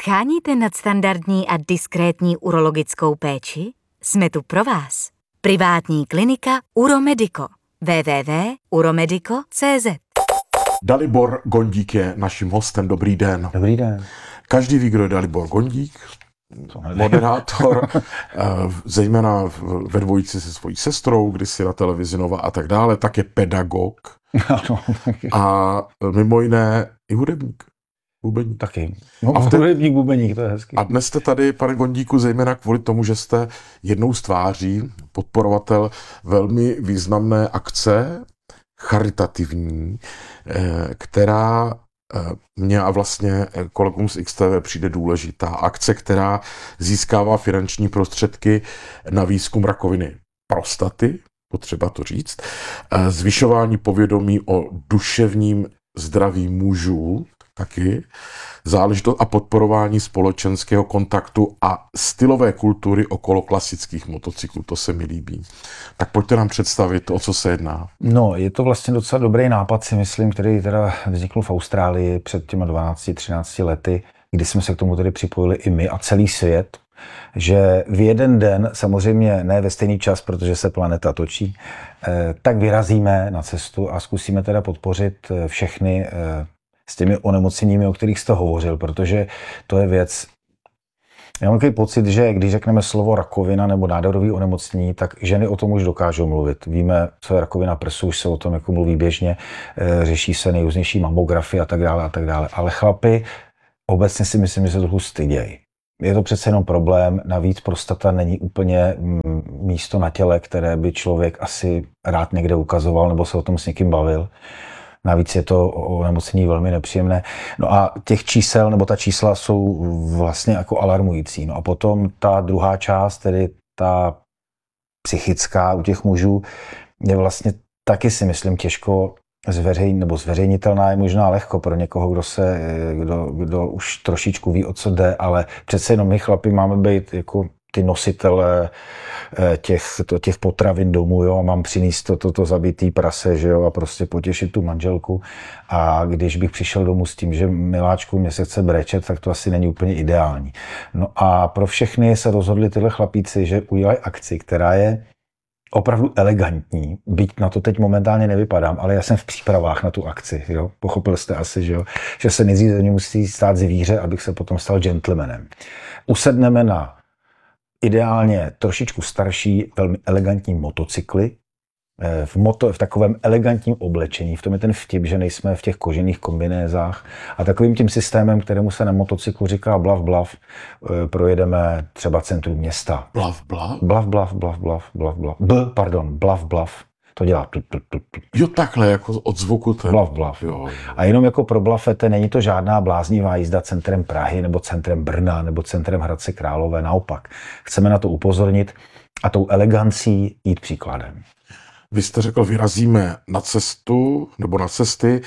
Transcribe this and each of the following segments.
Scháníte nadstandardní a diskrétní urologickou péči? Jsme tu pro vás. Privátní klinika Uromedico. www.uromedico.cz. Dalibor Gondík je naším hostem. Dobrý den. Dobrý den. Každý ví, kdo je Dalibor Gondík, moderátor, zejména ve dvojici se svojí sestrou, kdysi na televizi Nova a tak dále, tak je pedagog a mimo jiné i hudebník. Bubeník. Taky. No, hudebník, bubeník, to je hezký. A dnes jste tady, pane Gondíku, zejména kvůli tomu, že jste jednou z tváří, podporovatel velmi významné akce, charitativní, která mně a vlastně kolegům z XTV přijde důležitá. Akce, která získává finanční prostředky na výzkum rakoviny prostaty, potřeba to říct, zvyšování povědomí o duševním zdraví mužů, taky záležitost a podporování společenského kontaktu a stylové kultury okolo klasických motocyklů. To se mi líbí. Tak pojďte nám představit, o co se jedná. No, je to vlastně docela dobrý nápad, si myslím, který teda vznikl v Austrálii před těma 12-13 lety, kdy jsme se k tomu tedy připojili i my a celý svět, že v jeden den, samozřejmě ne ve stejný čas, protože se planeta točí, tak vyrazíme na cestu a zkusíme teda podpořit všechny s těmi onemocněními, o kterých jste hovořil, protože to je věc. Já mám takový pocit, že když řekneme slovo rakovina nebo nádorové onemocnění, tak ženy o tom už dokážou mluvit. Víme, co je rakovina prsu, už se o tom jako mluví běžně, řeší se nejrůznější mamografie a tak dále a tak dále. Ale chlapi obecně si myslím, že se trochu stydějí. Je to přece jenom problém, navíc prostata není úplně místo na těle, které by člověk asi rád někde ukazoval nebo se o tom s někým bavil. Navíc je to onemocnění velmi nepříjemné. No a těch čísel, nebo ta čísla jsou vlastně jako alarmující. No a potom ta druhá část, tedy ta psychická u těch mužů, je vlastně taky si myslím těžko zveřejnitelná, je možná lehko pro někoho, kdo už trošičku ví, o co jde, ale přece jenom my chlapi máme být jako ty nositele těch potravin domů, jo, a mám přinést to zabitý prase, že jo, a prostě potěšit tu manželku. A když bych přišel domů s tím, že miláčku, mě se chce brečet, tak to asi není úplně ideální. No a pro všechny se rozhodli tyhle chlapíci, že udělají akci, která je opravdu elegantní, byť na to teď momentálně nevypadám, ale já jsem v přípravách na tu akci, jo. Pochopil jste asi, že jo, že se nejdřív ze mě musí stát zvíře, abych se potom stal gentlemanem. Usedneme na ideálně trošičku starší, velmi elegantní motocykly, v takovém elegantním oblečení. V tom je ten vtip, že nejsme v těch kožených kombinézách a takovým tím systémem, kterému se na motocyklu říká blav, blav, projedeme třeba centrum města. Blav, blav? Blav, blav, blav, blav, blav, blav. Blav, blav. To dělá. Jo, takhle, jako od zvuku. Blav, blav. Jo. A jenom jako pro blafete, není to žádná bláznivá jízda centrem Prahy, nebo centrem Brna, nebo centrem Hradce Králové. Naopak. Chceme na to upozornit a tou elegancí jít příkladem. Vy jste řekl, vyrazíme na cestu, nebo na cesty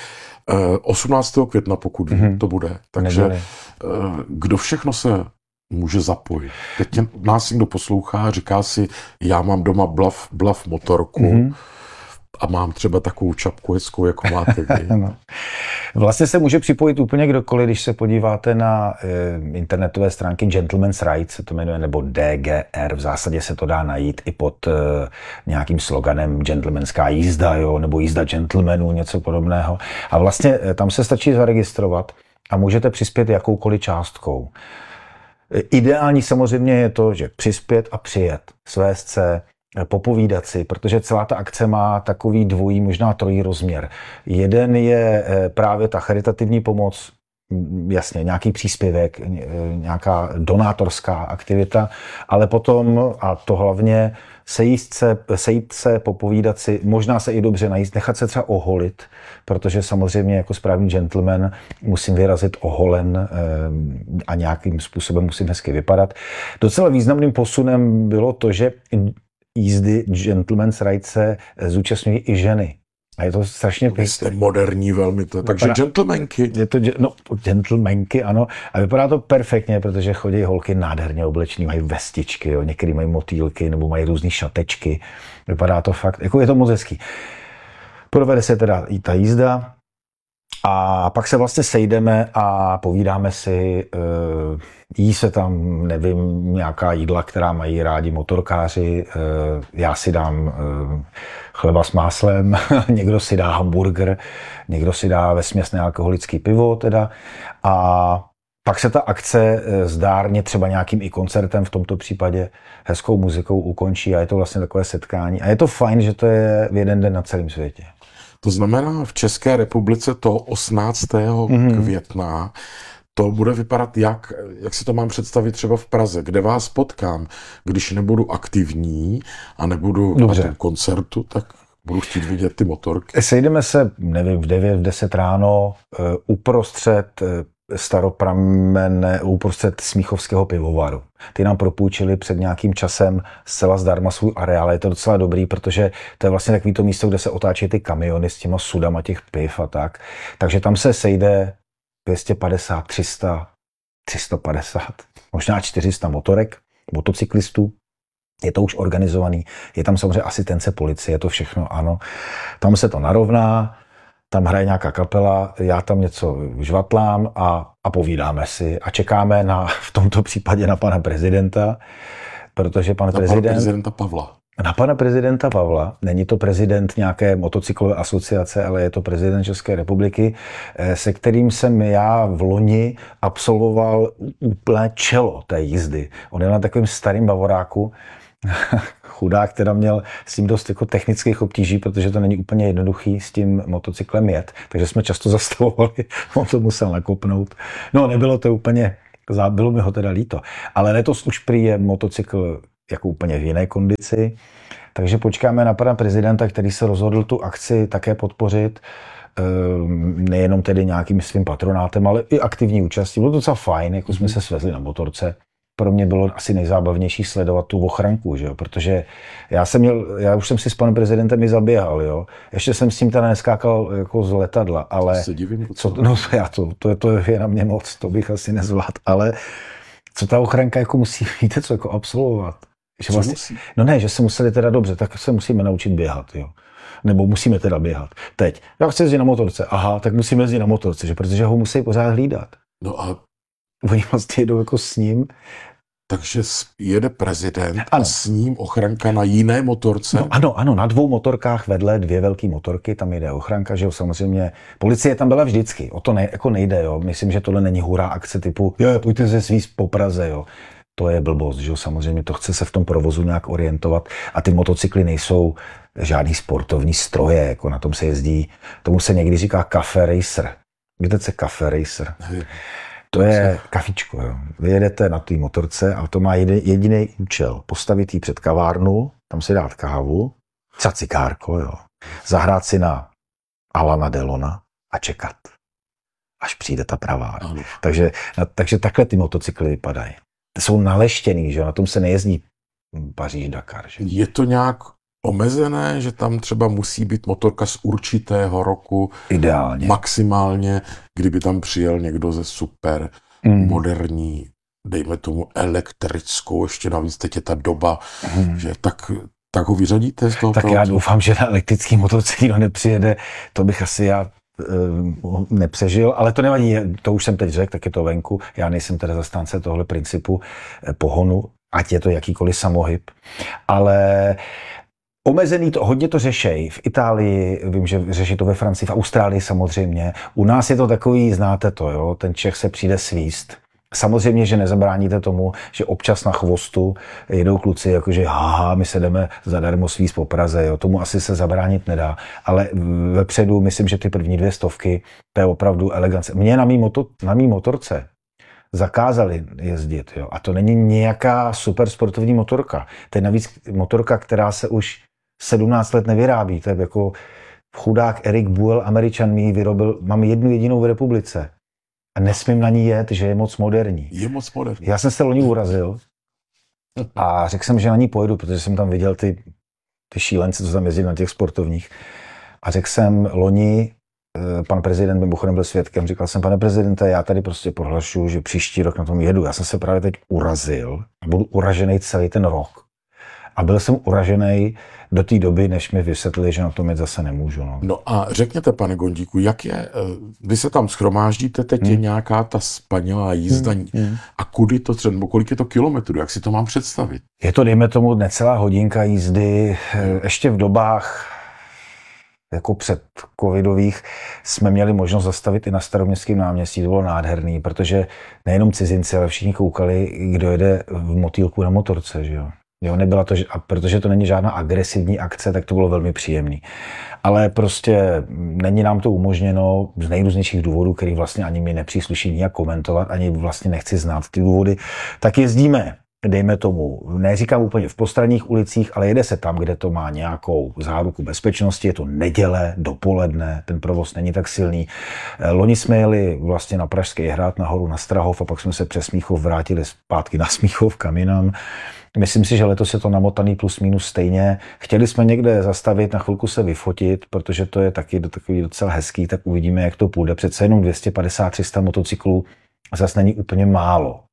18. května, pokud vím, to bude. Takže kdo všechno se může zapojit? Teď nás někdo poslouchá, říká si, já mám doma blav motorku a mám třeba takovou čapku hezkou, jako máte vy. No. Vlastně se může připojit úplně kdokoliv, když se podíváte na internetové stránky Gentleman's Rights, se to jmenuje, nebo DGR, v zásadě se to dá najít i pod nějakým sloganem gentlemanská jízda, jo, nebo jízda gentlemanů, něco podobného. A vlastně tam se stačí zaregistrovat a můžete přispět jakoukoliv částkou. Ideální samozřejmě je to, že přispět a přijet, svést se, popovídat si, protože celá ta akce má takový dvojí, možná trojí rozměr. Jeden je právě ta charitativní pomoc, jasně, nějaký příspěvek, nějaká donátorská aktivita, ale potom, a to hlavně, sejít se, popovídat si, možná se i dobře najíst, nechat se třeba oholit, protože samozřejmě jako správný gentleman musím vyrazit oholen a nějakým způsobem musím hezky vypadat. Docela významným posunem bylo to, že jízdy Gentleman's Rights se zúčastňují i ženy. A je to strašně pěkné. Jste moderní velmi to. Takže gentlemanky. Je to, gentlemanky, ano. A vypadá to perfektně, protože chodí holky nádherně oblečený, mají vestičky, jo. Některý mají motýlky nebo mají různý šatečky. Vypadá to fakt, jako je to moc hezký. Provede se teda i ta jízda A pak se vlastně sejdeme a povídáme si, jí se tam, nevím, nějaká jídla, která mají rádi motorkáři, já si dám chleba s máslem, někdo si dá hamburger, někdo si dá vesměs nealkoholický pivo teda a pak se ta akce zdárně třeba nějakým i koncertem, v tomto případě hezkou muzikou ukončí a je to vlastně takové setkání. A je to fajn, že to je v jeden den na celém světě. To znamená, v České republice to 18. května to bude vypadat jak si to mám představit třeba v Praze, kde vás potkám, když nebudu aktivní a nebudu na tom koncertu, tak budu chtít vidět ty motorky. Sejdeme se, nevím, v 9, v 10 ráno uprostřed uprostřed Smíchovského pivovaru. Ty nám propůjčili před nějakým časem zcela zdarma svůj areál. Je to docela dobrý, protože to je vlastně takový to místo, kde se otáčí ty kamiony s těma sudama těch piv a tak. Takže tam se sejde 250, 300, 350, možná 400 motorek, motocyklistů. Je to už organizovaný. Je tam samozřejmě asistence policie, to všechno, ano. Tam se to narovná, tam hraje nějaká kapela, já tam něco žvatlám a povídáme si a čekáme v tomto případě na pana prezidenta, protože pana prezidenta Pavla. Na pana prezidenta Pavla, není to prezident nějaké motocyklové asociace, ale je to prezident České republiky, se kterým jsem já v loni absolvoval úplné čelo té jízdy. On je na takovém starým bavoráku, chudák, teda měl s tím dost jako technických obtíží, protože to není úplně jednoduchý s tím motocyklem jet, takže jsme často zastavovali, on to musel nakopnout. No, nebylo to úplně, bylo mi ho teda líto, ale letos už prý je motocykl jako úplně v jiné kondici, takže počkáme na pana prezidenta, který se rozhodl tu akci také podpořit, nejenom tedy nějakým svým patronátem, ale i aktivní účastí. Bylo to docela fajn, jako jsme se svezli na motorce. Pro mě bylo asi nejzábavnější sledovat tu ochranku, že jo? Protože já už jsem si s panem prezidentem i zaběhal, jo. Ještě jsem s tím teda neskákal jako z letadla, ale se divím, to je na mě moc, to bych asi nezvládl, ale co ta ochranka jako musí, víte co, jako absolvovat? Že vlastně, musí? No ne, že se museli teda dobře, tak se musíme naučit běhat, jo. Nebo musíme teda běhat. Teď, já chci jezdit na motorce, aha, tak musíme jezdit na motorce, že? Protože ho musí pořád hlídat. No a oni vlastně jedou jako s ním. Takže jede prezident a s ním ochranka na jiné motorce? No, ano, na 2 motorkách vedle 2 velké motorky, tam jede ochranka, že jo, samozřejmě. Policie tam byla vždycky, o to jako nejde, jo. Myslím, že tohle není hurá akce typu, pojďte se svízt po Praze, jo. To je blbost, že jo, samozřejmě to chce se v tom provozu nějak orientovat a ty motocykly nejsou žádný sportovní stroje, jako na tom se jezdí, tomu se někdy říká cafe racer. Víte, co je cafe racer? To je kafičko, jo. Vy jedete na té motorce a to má jediný účel. Postavit ji před kavárnu, tam si dát kávu, cigárko, jo. Zahrát si na Alana Delona a čekat, až přijde ta pravá. Takže takhle ty motocykly vypadají. Jsou naleštěný, že na tom se nejezdí Paříž-Dakar. Že? Je to nějak omezené, že tam třeba musí být motorka z určitého roku? Ideálně. Maximálně, kdyby tam přijel někdo ze super moderní, dejme tomu elektrickou, ještě navíc teď je ta doba, že tak ho vyřadíte z toho? Tak já doufám, že na elektrický motorce nikdo nepřijede, to bych asi já nepřežil, ale to nevadí, to už jsem teď řekl, tak je to venku. Já nejsem teda zastánce tohle principu pohonu, ať je to jakýkoliv samohyb, ale omezený to, hodně to řešejí. V Itálii, vím, že řeší to ve Francii, v Austrálii samozřejmě. U nás je to takový, znáte to, jo, ten Čech se přijde svíst. Samozřejmě, že nezabráníte tomu, že občas na chvostu jedou kluci, jakože my se jdeme zadarmo svíst po Praze, jo. Tomu asi se zabránit nedá, ale vepředu myslím, že ty první 200, to je opravdu elegance. Mě na mý motorce zakázali jezdit, jo. A to není nějaká super sportovní motorka. To je navíc motorka, která se už 17 let nevyrábí. To je jako chudák Eric Buell, Američan, mi ji vyrobil, mám jednu jedinou v republice. A nesmím na ní jet, že je moc moderní. Je moc moderní. Já jsem se loni urazil a řekl jsem, že na ní pojedu, protože jsem tam viděl ty šílence, co tam jezdí na těch sportovních. A řekl jsem loni, pan prezident mimochodem byl svědkem, říkal jsem, pane prezidente, já tady prostě prohlašuju, že příští rok na tom jedu. Já jsem se právě teď urazil a budu uražený celý ten rok. A byl jsem uražený do té doby, než mi vysvětlili, že na tom jít zase nemůžu. No a řekněte, pane Gondíku, jak je, vy se tam shromáždíte, teď je nějaká ta spanilá jízda a kudy to třeba, nebo kolik je to kilometrů, jak si to mám představit? Je to, dejme tomu, necelá hodinka jízdy. Ještě v dobách jako před covidových jsme měli možnost zastavit i na Staroměstském náměstí. To bylo nádherný, protože nejenom cizinci, ale všichni koukali, kdo jede v motýlku na motorce, že jo. Jo, nebyla to, a protože to není žádná agresivní akce, tak to bylo velmi příjemný. Ale prostě není nám to umožněno z nejrůznějších důvodů, který vlastně ani mi nepřísluší nijak komentovat, ani vlastně nechci znát ty důvody, tak jezdíme, dejme tomu, neříkám úplně v postranních ulicích, ale jede se tam, kde to má nějakou záruku bezpečnosti, je to neděle, dopoledne, ten provoz není tak silný. Loni jsme jeli vlastně na Pražský hrad, nahoru na Strahov a pak jsme se přes Smíchov vrátili zpátky na Smíchov kam jinam. Myslím si, že letos je to namotaný plus minus stejně. Chtěli jsme někde zastavit, na chvilku se vyfotit, protože to je taky takový docela hezký, tak uvidíme, jak to půjde. Přece jenom 250-300 motocyklů zase není úplně málo.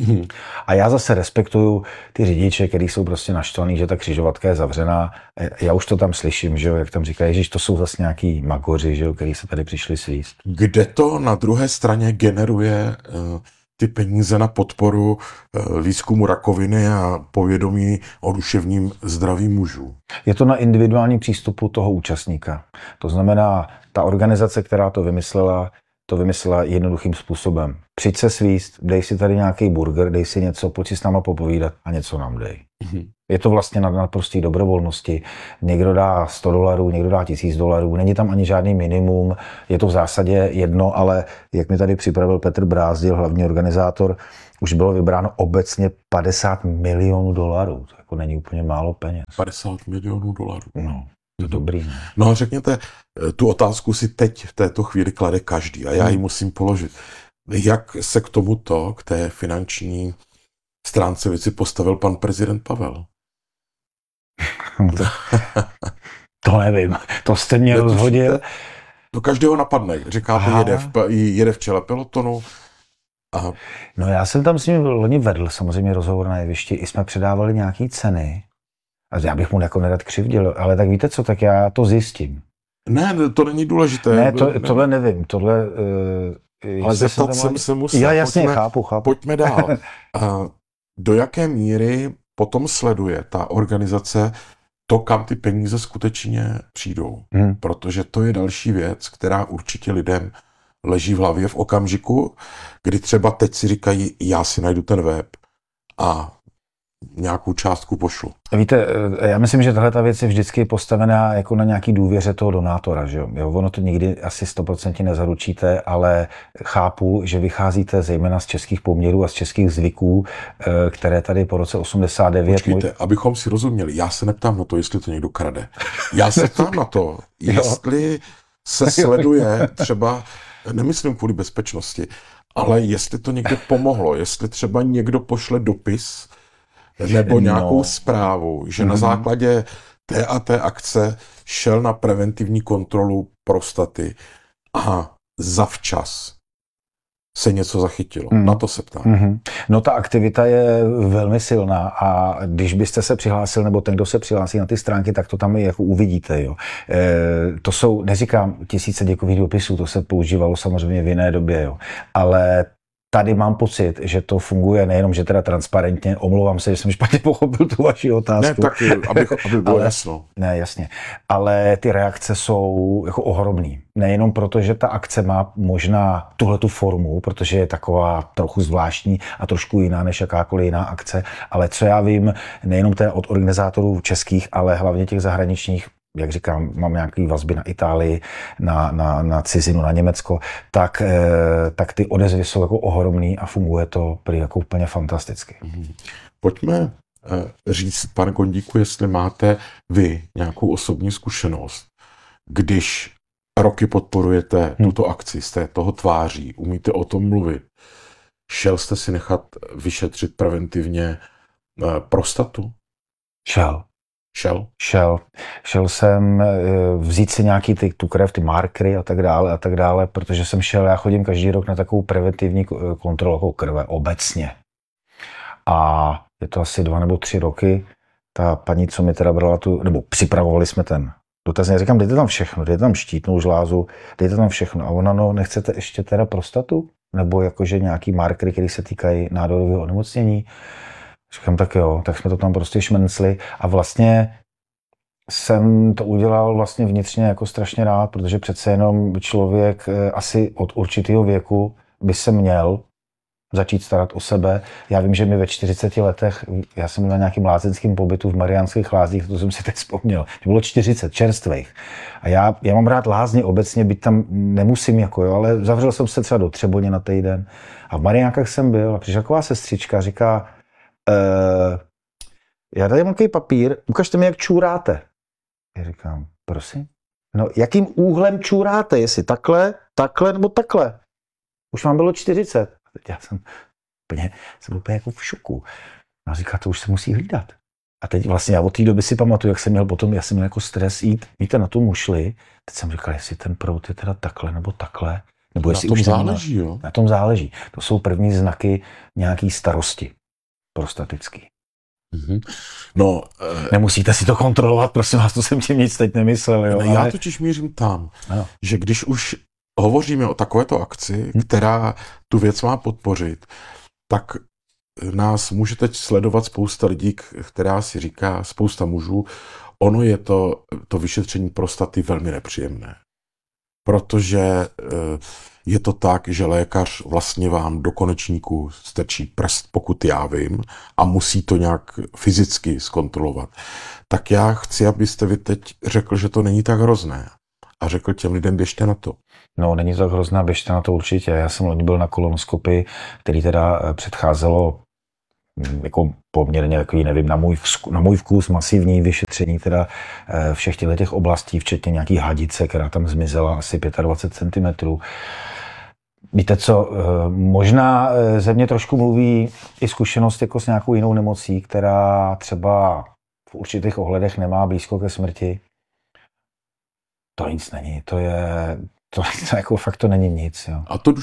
A já zase respektuju ty řidiče, kteří jsou prostě naštvaný, že ta křižovatka je zavřená. Já už to tam slyším, že jo, jak tam říkají, že to jsou zase nějaký magoři, že jo, kteří se tady přišli svíst. Kde to na druhé straně generuje ty peníze na podporu výzkumu rakoviny a povědomí o duševním zdraví mužů? Je to na individuální přístupu toho účastníka. To znamená, ta organizace, která to vymyslela jednoduchým způsobem. Přijď se svíst, dej si tady nějaký burger, dej si něco, pojď si s náma popovídat a něco nám dej. Je to vlastně na prostý dobrovolnosti. Někdo dá $100, někdo dá $1000, není tam ani žádný minimum, je to v zásadě jedno, ale jak mi tady připravil Petr Brázdil, hlavní organizátor, už bylo vybráno obecně $50 milionů. To jako není úplně málo peněz. $50 milionů. No, to dobrý. Ne? No a řekněte, tu otázku si teď v této chvíli klade každý a já ji musím položit. Jak se k té finanční stránce věci postavil pan prezident Pavel? To nevím, to jste mě rozhodil. To každého napadne, říkáte, jede v čele pelotonu. A... No já jsem tam s ním loni vedl samozřejmě rozhovor na jevišti, i jsme předávali nějaký ceny. A já bych mu jako nerad křivdil, ale tak víte co, tak já to zjistím. Ne, to není důležité. Ne, tohle nevím, tohle... ale zeptat jsem se musel. Já jasně, chápu. Pojďme dál. Do jaké míry potom sleduje ta organizace to, kam ty peníze skutečně přijdou? Protože to je další věc, která určitě lidem leží v hlavě v okamžiku, kdy třeba teď si říkají, já si najdu ten web a nějakou částku pošlu. Víte, já myslím, že tahle ta věc je vždycky postavená jako na nějaký důvěře toho donátora, že jo? Ono to nikdy asi 100% nezaručíte, ale chápu, že vycházíte zejména z českých poměrů a z českých zvyků, které tady po roce 89... Počkejte, abychom si rozuměli, já se neptám na to, jestli to někdo krade. Já se ptám na to, jestli se sleduje třeba, nemyslím kvůli bezpečnosti, ale jestli to někde pomohlo, jestli třeba někdo pošle dopis nebo nějakou zprávu, že na základě té a té akce šel na preventivní kontrolu prostaty a zavčas se něco zachytilo. Na to se ptám. No ta aktivita je velmi silná a když byste se přihlásil, nebo ten, kdo se přihlásí na ty stránky, tak to tam jako uvidíte. Jo. To jsou, neříkám tisíce děkových dopisů, to se používalo samozřejmě v jiné době, jo. Ale tady mám pocit, že to funguje nejenom, že teda transparentně, omlouvám se, že jsem špatně pochopil tu vaši otázku. Ne, taky, aby bylo jasno. Ne, jasně. Ale ty reakce jsou jako ohromný. Nejenom proto, že ta akce má možná tuhletu formu, protože je taková trochu zvláštní a trošku jiná než jakákoliv jiná akce, ale co já vím, nejenom teda od organizátorů českých, ale hlavně těch zahraničních, jak říkám, mám nějaké vazby na Itálii, na cizinu, na Německo, tak ty odezvy jsou jako ohromný a funguje to prý jako úplně fantasticky. Pojďme říct, pane Gondíku, jestli máte vy nějakou osobní zkušenost, když roky podporujete tuto akci, jste toho tváří, umíte o tom mluvit, šel jste si nechat vyšetřit preventivně prostatu? Šel jsem vzít si nějaký tu krev, ty markery a tak dále, protože jsem šel, já chodím každý rok na takovou preventivní kontrolu krve obecně. A je to asi 2 nebo 3 roky ta paní, co mi teda brala nebo připravovali jsme ten dotazník, říkám, dejte tam všechno, dejte tam štítnou žlázu, dejte tam všechno. A ona, no, nechcete ještě teda prostatu? Nebo jakože nějaký markery, které se týkají nádorového onemocnění? Říkám, tak jo, tak jsme to tam prostě šmencli a vlastně jsem to udělal vlastně vnitřně jako strašně rád, protože přece jenom člověk asi od určitého věku by se měl začít starat o sebe. Já vím, že mi ve 40 letech, já jsem byl na nějakým lázeňském pobytu v Mariánských Lázních, to jsem si teď vzpomněl, že bylo 40 čerstvých. A já mám rád lázně obecně, byť tam nemusím jako jo, ale zavřel jsem se třeba do Třeboně na týden. A v Mariánkách jsem byl a přišla taková sestřička, říká, já tady mám takový papír, ukažte mi, jak čůráte. Já říkám, prosím? No, jakým úhlem čůráte, jestli takhle, takhle nebo takhle? Už vám bylo 40. A teď já jsem úplně jako v šoku. A říká, to už se musí hlídat. A teď vlastně já od té doby si pamatuju, jak jsem měl potom, já jsem měl jako stres jít na tu mušli. Teď jsem říkal, jestli ten proud je teda takhle nebo takhle. Nebo jestli na tom už záleží, jo? Na tom záleží. To jsou první znaky nějaký starosti prostatický. Mm-hmm. No, nemusíte si to kontrolovat, prosím vás, to jsem tím nic teď nemyslel. Jo, já totiž mířím tam, že když už hovoříme o takovéto akci, která tu věc má podpořit, tak nás může teď sledovat spousta lidí, která si říká, spousta mužů, ono je to vyšetření prostaty velmi nepříjemné. Protože je to tak, že lékař vlastně vám do konečníku strčí prst, pokud já vím, a musí to nějak fyzicky zkontrolovat. Tak já chci, abyste vy teď řekl, že to není tak hrozné. A řekl těm lidem, běžte na to. No, není to tak hrozné, běžte na to určitě. Já jsem loni byl na kolonoskopii, který teda předcházelo jako poměrně takový, nevím, na můj vkus masivní vyšetření teda všech těch oblastí, včetně nějaký hadice, která tam zmizela asi 25 cm. Víte co, možná ze mě trošku mluví i zkušenost jako s nějakou jinou nemocí, která třeba v určitých ohledech nemá blízko ke smrti. To nic není, to jako fakt to není nic. Jo. A to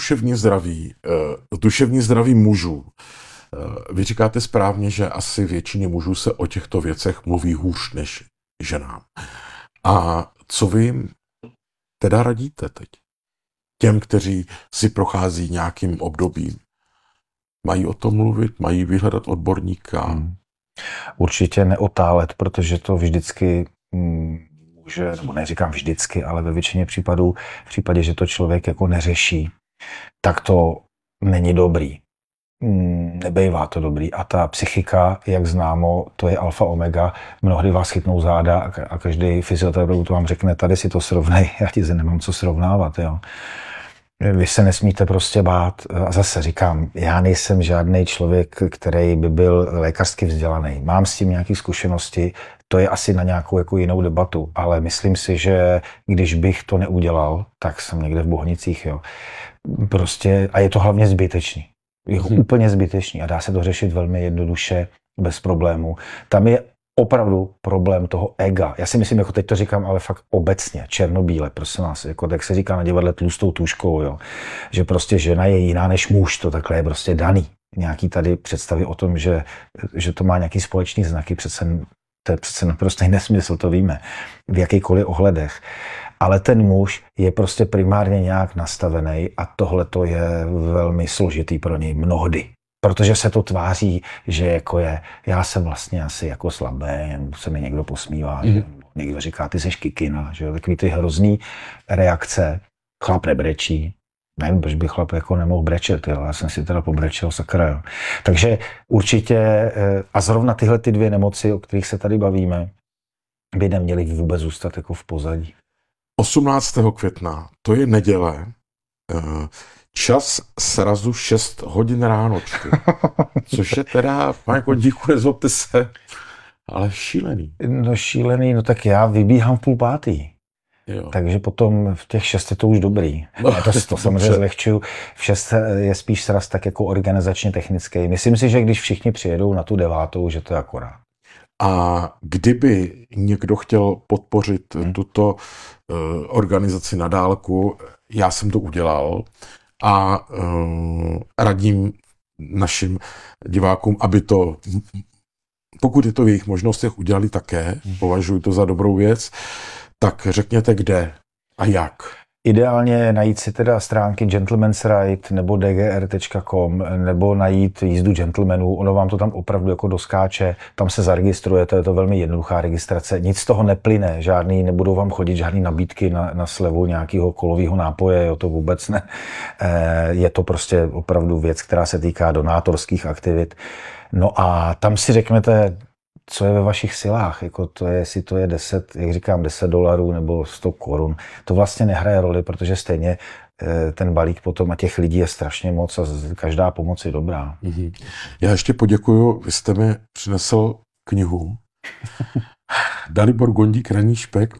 duševní zdraví mužů. Vy říkáte správně, že asi většině mužů se o těchto věcech mluví hůř než ženám. A co vy jim teda radíte teď? Těm, kteří si prochází nějakým obdobím. Mají o tom mluvit? Mají vyhledat odborníka? Určitě neotálet, protože to vždycky může, nebo neříkám vždycky, ale ve většině případů, v případě, že to člověk jako neřeší, tak to není dobrý. Nebejvá to dobrý. A ta psychika, jak známo, to je alfa omega. Mnohdy vás chytnou záda a každý fyzioterapeut vám řekne, tady si to srovnej, já ti nemám co srovnávat. Jo. Vy se nesmíte prostě bát. A zase říkám, já nejsem žádný člověk, který by byl lékařsky vzdělaný. Mám s tím nějaké zkušenosti, to je asi na nějakou jako jinou debatu, ale myslím si, že když bych to neudělal, tak jsem někde v Bohnicích. Jo. Prostě, a je to hlavně zbytečný. Je úplně zbytečný a dá se to řešit velmi jednoduše, bez problému. Tam je opravdu problém toho ega. Já si myslím, jako teď to říkám, ale fakt obecně, černobíle, prosím vás, jako tak se říká na divadle tlustou tuškou, jo. Že prostě žena je jiná než muž, to takhle je prostě daný. Nějaký tady představy o tom, že to má nějaký společný znaky, to je přece naprostý nesmysl, to víme, v jakýkoliv ohledech. Ale ten muž je prostě primárně nějak nastavený a tohle to je velmi složitý pro něj mnohdy. Protože se to tváří, že jako já jsem vlastně asi jako slabý, se mi někdo posmívá, že někdo říká, ty seš kikina, že takový ty hrozný reakce, chlap nebrečí. Nevím, proč by chlap jako nemohl brečet, jo. Já jsem si teda pobrečel, sakra, jo. Takže určitě, a zrovna tyhle ty dvě nemoci, o kterých se tady bavíme, by neměly vůbec zůstat jako v pozadí. 18. května, to je neděle, čas srazu 6 hodin ráno, což je teda, pane Kondíku, nezlobte se, ale šílený. No šílený, no tak já vybíhám v 4:30. Jo. Takže potom v těch 6 je to už dobrý. To samozřejmě zlehčuju. V 6 je spíš sraz tak jako organizačně technický. Myslím si, že když všichni přijedou na tu 9, že to je akorát. A kdyby někdo chtěl podpořit tuto organizaci na dálku, já jsem to udělal a radím našim divákům, aby to pokud je to v jejich možnostech, udělali také, považuji to za dobrou věc, tak řekněte kde a jak. Ideálně najít si teda stránky Gentleman's Ride nebo dgr.com nebo najít jízdu gentlemanů, ono vám to tam opravdu jako doskáče, tam se zaregistrujete, je to velmi jednoduchá registrace, nic z toho neplyne, nebudou vám chodit žádný nabídky na slevu nějakého kolového nápoje, jo, to vůbec ne. Je to prostě opravdu věc, která se týká donátorských aktivit. No a tam si řeknete, co je ve vašich silách, jako to je, jestli to je 10, jak říkám, $10 nebo 100 korun. To vlastně nehraje roli, protože stejně ten balík potom a těch lidí je strašně moc a každá pomoc je dobrá. Já ještě poděkuju, vy jste mi přinesl knihu Dalibor Gondík, Ranní špek,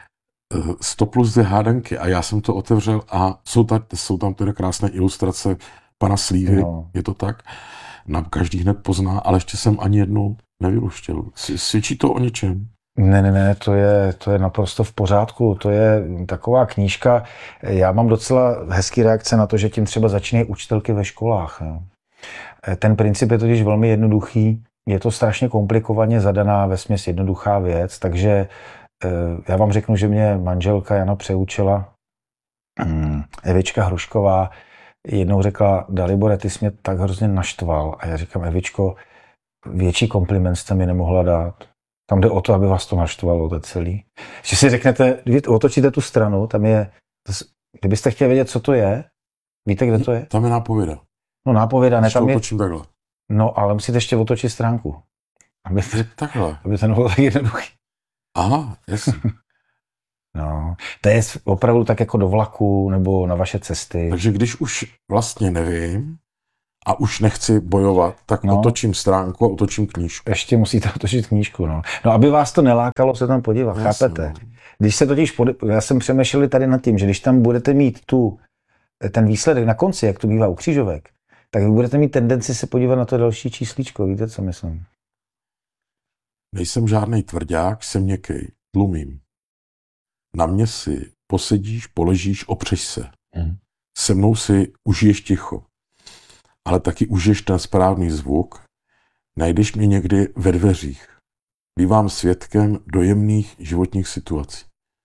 100+2 hádanky a já jsem to otevřel a jsou tam teda krásné ilustrace pana Slívy, no. Je to tak, každý hned pozná, ale ještě jsem ani jednou nevyluštěl. Svědčí to o něčem? Ne, to je naprosto v pořádku. To je taková knížka. Já mám docela hezký reakce na to, že tím třeba začínají učitelky ve školách. Jo. Ten princip je totiž velmi jednoduchý. Je to strašně komplikovaně zadaná, vesměs jednoduchá věc, takže já vám řeknu, že mě manželka Jana přeučila, Evička Hrušková, jednou řekla: Dalibore, ty jsi mě tak hrozně naštval. A já říkám: Evičko, větší kompliment jste mi nemohla dát. Tam jde o to, aby vás to naštvalo, to je celý. Že si řeknete, vy otočíte tu stranu, tam je, kdybyste chtěli vědět, co to je, víte, kde to je? Tam je nápověda. No nápověda, ne, tam je... otočím takhle. No, ale musíte ještě otočit stránku. Takhle. Aby to nebylo tak jednoduchý. Aha, jasně. No, to je opravdu tak jako do vlaku nebo na vaše cesty. Takže když už vlastně nevím a už nechci bojovat, tak otočím stránku a otočím knížku. Ještě musíte otočit knížku, no. No, aby vás to nelákalo se tam podívat, chápete? No. Když se totiž, já jsem přemýšlel tady nad tím, že když tam budete mít ten výsledek na konci, jak to bývá u křížovek, tak vy budete mít tendenci se podívat na to další číslíčko, víte, co myslím? Nejsem žádnej tvrdák, jsem měkkej, tlumím. Na mě si posedíš, poležíš, opřeš se. Se mnou si užiješ ticho, ale taky užiješ ten správný zvuk. Najdeš mě někdy ve dveřích. Bývám svědkem dojemných životních situací.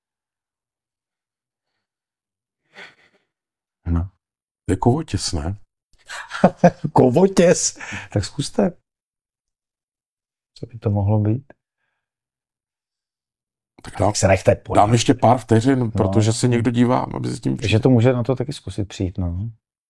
No. Je kovotěs, ne? Kovotěs? Tak zkuste. Co by to mohlo být? Tak se nechte podívat. Dám ještě pár vteřin, protože se někdo dívá, aby se s tím... Takže to může na to taky zkusit přijít, no.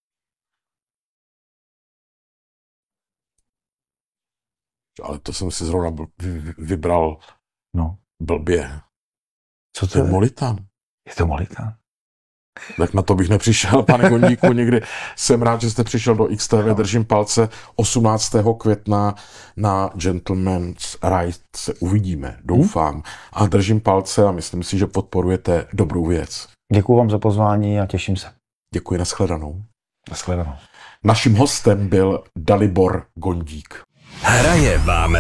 Ale to jsem si zrovna vybral blbě. Co to je? Molitan. Je to Molitan. Tak na to bych nepřišel, pane Gondíku, nikdy. Jsem rád, že jste přišel do XTV, držím palce. 18. května na Gentleman's Ride se uvidíme, doufám. A držím palce a myslím si, že podporujete dobrou věc. Děkuji vám za pozvání a těším se. Děkuji, nashledanou. Nashledanou. Naším hostem byl Dalibor Gondík. Hraje vám